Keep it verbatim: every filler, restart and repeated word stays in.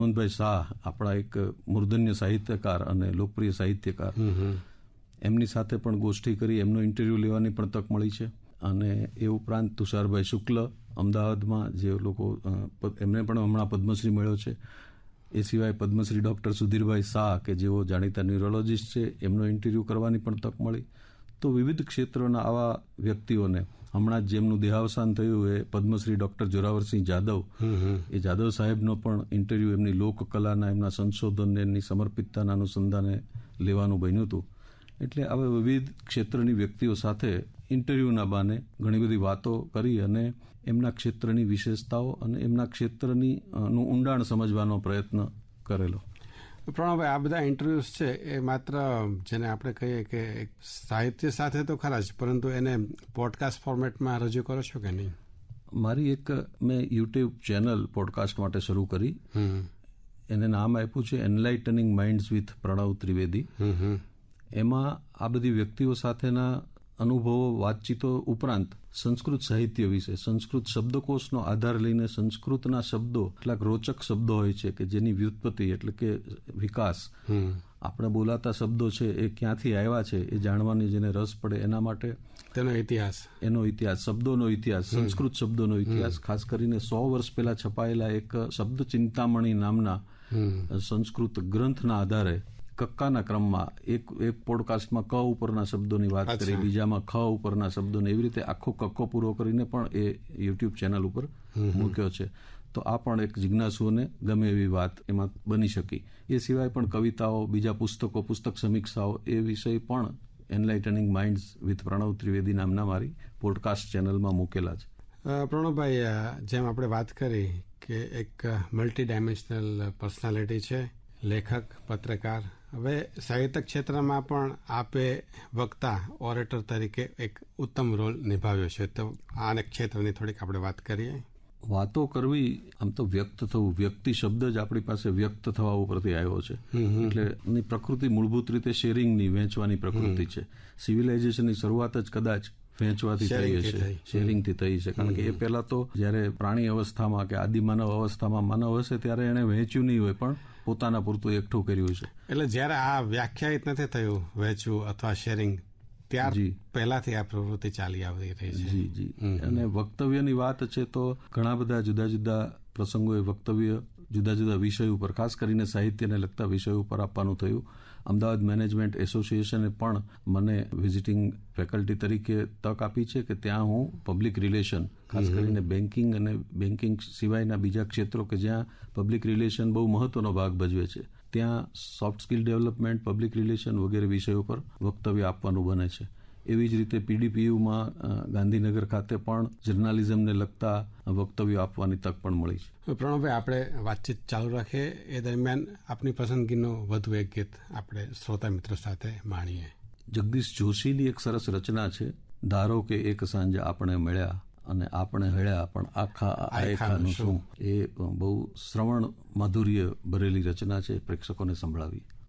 મોહનભાઈ શાહ આપણા એક મૂર્ધન્ય સાહિત્યકાર અને લોકપ્રિય સાહિત્યકાર, એમની સાથે પણ ગોષ્ઠી કરી, એમનો ઇન્ટરવ્યુ લેવાની પણ તક મળી છે. અને એ ઉપરાંત તુષારભાઈ શુક્લ અમદાવાદમાં, જે લોકો એમને પણ હમણાં પદ્મશ્રી મળ્યો છે. એ સિવાય પદ્મશ્રી ડૉક્ટર સુધીરભાઈ શાહ, કે જેઓ જાણીતા ન્યુરોલોજીસ્ટ છે, એમનો ઇન્ટરવ્યુ કરવાની પણ તક મળી. તો વિવિધ ક્ષેત્રોના આવા વ્યક્તિઓને, હમણાં જ જેમનું દેહાવસાન થયું એ પદ્મશ્રી ડૉક્ટર જોરાવરસિંહ જાદવ, એ જાદવ સાહેબનો પણ ઇન્ટરવ્યુ એમની લોકકલાના, એમના સંશોધનને, એમની સમર્પિતતાના અનુસંધાને લેવાનું બન્યું હતું. એટલે આવા વિવિધ ક્ષેત્રની વ્યક્તિઓ સાથે ઇન્ટરવ્યુના બાને ઘણી બધી વાતો કરી અને એમના ક્ષેત્રની વિશેષતાઓ અને એમના ક્ષેત્રની નું ઊંડાણ સમજવાનો પ્રયત્ન કરેલો. પ્રણવભાઈ, આ બધા ઇન્ટરવ્યુઝ છે એ માત્ર જેને આપણે કહીએ કે સાહિત્ય સાથે તો ખરા જ, પરંતુ એને પોડકાસ્ટ ફોર્મેટમાં રજૂ કરો છો કે નહીં? મારી એક મેં યુટ્યુબ ચેનલ પોડકાસ્ટ માટે શરૂ કરી. એને નામ આપ્યું છે એનલાઇટનિંગ માઇન્ડ્સ વિથ પ્રણવ ત્રિવેદી. એમાં આ બધી વ્યક્તિઓ સાથેના અનુભવો, વાતચીતો ઉપરાંત સંસ્કૃત સાહિત્ય વિશે, સંસ્કૃત શબ્દકોશનો આધાર લઈને સંસ્કૃતના શબ્દો, કેટલાક રોચક શબ્દો હોય છે કે જેની વ્યુત્પત્તિ એટલે કે વિકાસ, આપણે બોલાતા શબ્દો છે એ ક્યાંથી આવ્યા છે એ જાણવાની જેને રસ પડે એના માટે તેનો ઇતિહાસ, એનો ઇતિહાસ, શબ્દોનો ઇતિહાસ, સંસ્કૃત શબ્દોનો ઇતિહાસ, ખાસ કરીને સો વર્ષ પહેલા છપાયેલા એક શબ્દ ચિંતામણી નામના સંસ્કૃત ગ્રંથના આધારે કક્કાના ક્રમમાં એક એક પોડકાસ્ટમાં ક ઉપરના શબ્દોની વાત કરી, બીજામાં ખ ઉપરના શબ્દોને, એવી રીતે આખો કક્કો પૂરો કરીને પણ એ યુટ્યુબ ચેનલ ઉપર મૂક્યો છે. તો આ પણ એક જિજ્ઞાસુઓને ગમે એવી વાત એમાં બની શકી. એ સિવાય પણ કવિતાઓ, બીજા પુસ્તકો, પુસ્તક સમીક્ષાઓ, એ વિષય પણ એનલાઇટનિંગ માઇન્ડ્સ વિથ પ્રણવ ત્રિવેદી નામના મારી પોડકાસ્ટ ચેનલમાં મૂકેલા છે. પ્રણવભાઈ, જેમ આપણે વાત કરી કે એક મલ્ટી ડાયમેન્શનલ પર્સનાલિટી છે, લેખક, પત્રકાર. હવે સાહિત્ય ક્ષેત્રમાં પણ આપે વક્તા, ઓરેટર તરીકે એક ઉત્તમ રોલ નિભાવ્યો છે. તો આ ક્ષેત્રની થોડીક આપણે વાત કરીએ. વાતો કરવી, આમ તો વ્યક્ત થવું, વ્યક્તિ શબ્દ જ આપણી પાસે વ્યક્ત થવા ઉપરથી આવ્યો છે. એટલે એની પ્રકૃતિ મૂળભૂત રીતે શેરિંગની, વહેંચવાની પ્રકૃતિ છે. સિવિલાઇઝેશનની શરૂઆત જ કદાચ વહેંચવાથી થઈ હશે, શેરિંગથી થઈ છે. કારણ કે એ પહેલા તો જયારે પ્રાણી અવસ્થામાં કે આદિમાનવ અવસ્થામાં માનવ હશે ત્યારે એને વહેંચ્યું નહીં હોય, પણ પોતાના પૂરતું એકઠું કર્યું છે. એટલે જયારે આ વ્યાખ્યાયિત નથી થયું વહેંચવું અથવા શેરિંગ, ત્યાર પહેલાથી આ પ્રવૃત્તિ ચાલી આવી રહી છે. જી જી અને વક્તવ્યની વાત છે તો ઘણા બધા જુદા જુદા પ્રસંગોએ વક્તવ્ય જુદા જુદા વિષય ઉપર, ખાસ કરીને સાહિત્યને લગતા વિષયો ઉપર આપવાનું થયું. અમદાવાદ મેનેજમેન્ટ એસોસિએશને પણ મને વિઝિટિંગ ફેકલ્ટી તરીકે તક આપી છે કે ત્યાં હું પબ્લિક રિલેશન, ખાસ કરીને બેન્કિંગ અને બેન્કિંગ સિવાયના બીજા ક્ષેત્રો કે જ્યાં પબ્લિક રિલેશન બહુ મહત્વનો ભાગ ભજવે છે, ત્યાં soft skill development, public relation વગેરે વિષયો પર વક્તવ્ય આપવાનું બને છે. એવી જ રીતે પીડીપીયુમાં ગાંધીનગર ખાતે પણ જર્નાલિઝમને લગતા વક્તવ્યો આપવાની તક પણ મળી છે. પ્રણવભાઈ, આપણે વાતચીત ચાલુ રાખીએ એ દરમિયાન આપની પસંદગીનો વધુ એક ગીત આપણે શ્રોતા મિત્રો સાથે માણીએ. જગદીશ જોશીની એક સરસ રચના છે, ધારો કે એક સાંજે આપણે મળ્યા અને આપણે હળ્યા પણ આખા આયખાનું શું. એ બહુ શ્રવણ માધુર્ય ભરેલી રચના છે, પ્રેક્ષકોને સંભળાવી.